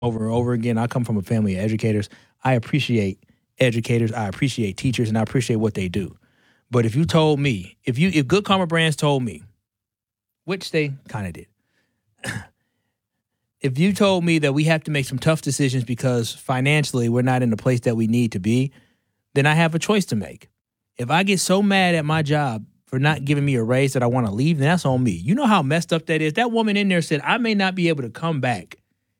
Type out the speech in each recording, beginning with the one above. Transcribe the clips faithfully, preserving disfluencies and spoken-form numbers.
over and over again. I come from a family of educators. I appreciate educators. I appreciate teachers, and I appreciate what they do. But if you told me, if you if Good Karma Brands told me, which they kind of did, if you told me that we have to make some tough decisions because financially we're not in the place that we need to be, then I have a choice to make. If I get so mad at my job for not giving me a raise that I want to leave, then that's on me. You know how messed up that is? That woman in there said, I may not be able to come back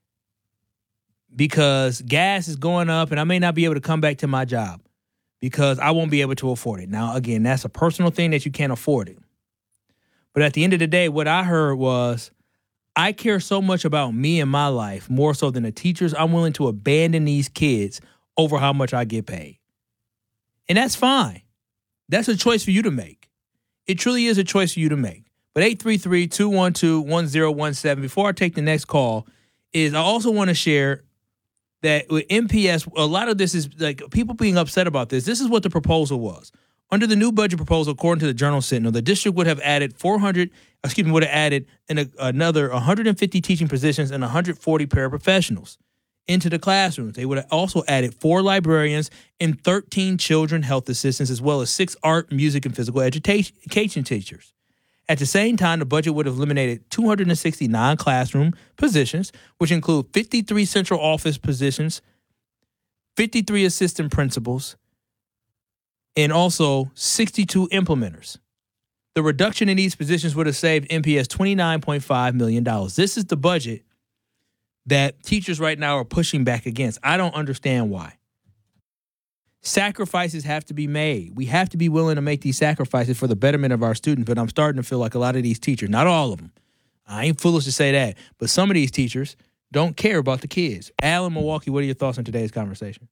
because gas is going up and I may not be able to come back to my job because I won't be able to afford it. Now, again, that's a personal thing that you can't afford it. But at the end of the day, what I heard was, I care so much about me and my life, more so than the teachers. I'm willing to abandon these kids over how much I get paid. And that's fine. That's a choice for you to make. It truly is a choice for you to make. But eight three three, two one two, one zero one seven, before I take the next call, is I also want to share that with M P S, a lot of this is like people being upset about this. This is what the proposal was. Under the new budget proposal, according to the Journal Sentinel, the district would have added four hundred, excuse me, would have added an, a, another one hundred fifty teaching positions and one hundred forty paraprofessionals into the classrooms. They would have also added four librarians and thirteen children health assistants, as well as six art, music, and physical education teachers. At the same time, the budget would have eliminated two hundred sixty non-classroom positions, which include fifty-three central office positions, fifty-three assistant principals, and also sixty-two implementers. The reduction in these positions would have saved M P S twenty-nine point five million dollars. This is the budget that teachers right now are pushing back against. I don't understand why. Sacrifices have to be made. We have to be willing to make these sacrifices for the betterment of our students, but I'm starting to feel like a lot of these teachers, not all of them, I ain't foolish to say that, but some of these teachers don't care about the kids. Al in Milwaukee, what are your thoughts on today's conversation?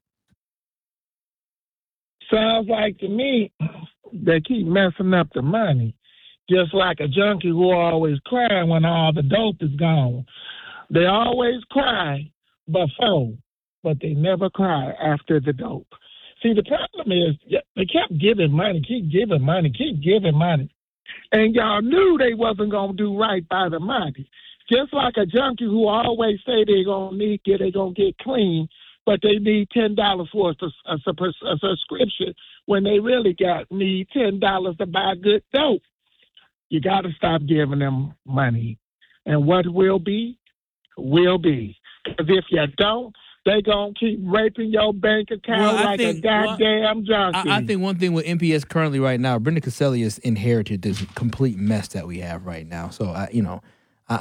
Sounds like to me they keep messing up the money, just like a junkie who always cry when all the dope is gone. They always cry before, but they never cry after the dope. See, the problem is they kept giving money, keep giving money, keep giving money. And y'all knew they wasn't going to do right by the money. Just like a junkie who always say they're going to need get, they going to get clean, but they need ten dollars for a, a, a, a subscription when they really got need ten dollars to buy good dope. You got to stop giving them money. And what will be, will be. Because if you don't, they going to keep raping your bank account well, like think, a goddamn well, junkie. I, I think one thing with M P S currently right now, Brenda Caselli has inherited this complete mess that we have right now. So, I, you know,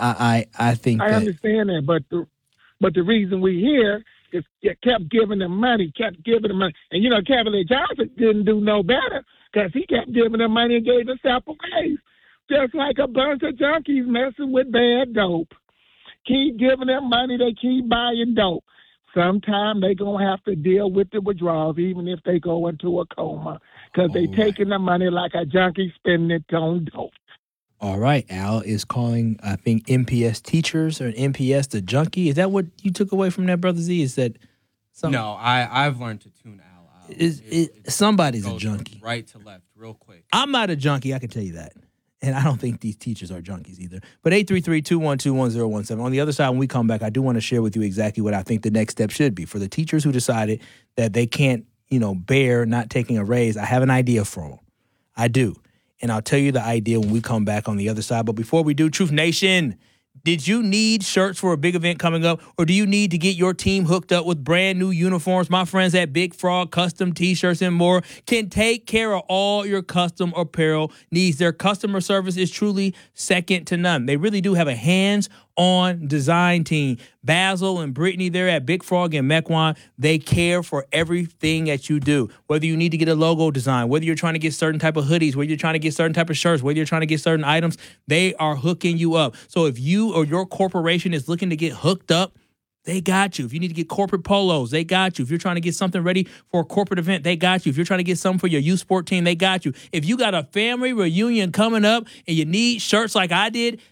I I, I think I that, understand that, but the, but the reason we here is you kept giving them money, kept giving them money. And, you know, Cavalier Johnson didn't do no better because he kept giving them money and gave himself a raise. Just like a bunch of junkies messing with bad dope. Keep giving them money, they keep buying dope. Sometime they going to have to deal with the withdrawals, even if they go into a coma, because they right. taking the money like a junkie spending it on dope. All right, Al is calling, I think, M P S teachers or M P S the junkie. Is that what you took away from that, Brother Z? Is that something? No, I, I've learned to tune Al out. Is, it, it, somebody's a junkie. Right to left, real quick. I'm not a junkie, I can tell you that. And I don't think these teachers are junkies either. But eight three three, two one two, one zero one seven. On the other side, when we come back, I do want to share with you exactly what I think the next step should be. For the teachers who decided that they can't, you know, bear not taking a raise, I have an idea for them. I do. And I'll tell you the idea when we come back on the other side. But before we do, Truth Nation, did you need shirts for a big event coming up? Or do you need to get your team hooked up with brand new uniforms? My friends at Big Frog Custom T-Shirts and more can take care of all your custom apparel needs. Their customer service is truly second to none. They really do have a hands-on design team. Basil and Brittany, they're at Big Frog and Mequon. They care for everything that you do. Whether you need to get a logo design, whether you're trying to get certain type of hoodies, whether you're trying to get certain type of shirts, whether you're trying to get certain items, they are hooking you up. So if you or your corporation is looking to get hooked up, they got you. If you need to get corporate polos, they got you. If you're trying to get something ready for a corporate event, they got you. If you're trying to get something for your youth sport team, they got you. If you got a family reunion coming up and you need shirts like I did,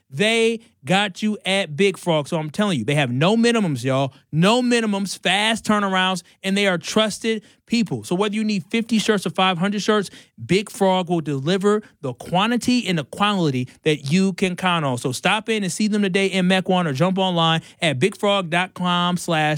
They got you at Big Frog. So I'm telling you, they have no minimums, y'all. No minimums, fast turnarounds, and they are trusted people. So whether you need fifty shirts or five hundred shirts, Big Frog will deliver the quantity and the quality that you can count on. So stop in and see them today in Mequon or jump online at bigfrog.com slash